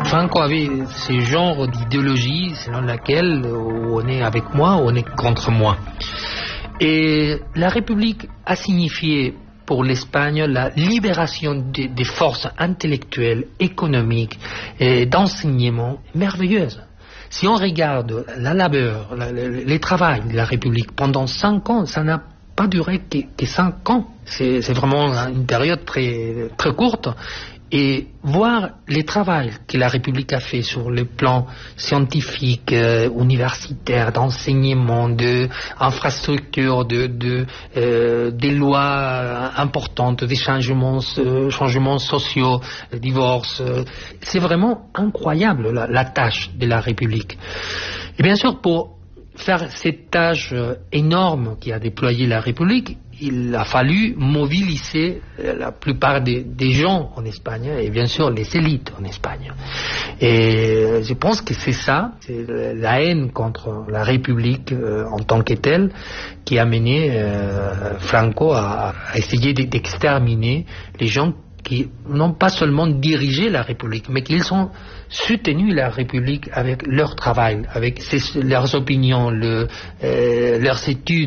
Franco avait ce genre d'idéologie selon laquelle on est avec moi, on est contre moi. Et la République a signifié pour l'Espagne la libération des forces intellectuelles, économiques et d'enseignement merveilleuses. Si on regarde la labeur, le travail de la République pendant 5 ans, ça n'a pas duré que 5 ans. C'est vraiment une période très, très courte. Et voir le travail que la République a fait sur le plan scientifique, universitaire, d'enseignement, d'infrastructures, des lois importantes, des changements sociaux, le divorce, c'est vraiment incroyable la tâche de la République. Et bien sûr, pour faire cette tâche énorme qui a déployé la République, il a fallu mobiliser la plupart des gens en Espagne et bien sûr les élites en Espagne. Et je pense que c'est ça, c'est la haine contre la République en tant que telle qui a mené Franco à essayer d'exterminer les gens qui n'ont pas seulement dirigé la République, mais qu'ils ont soutenu la République avec leur travail, avec leurs opinions, leurs études.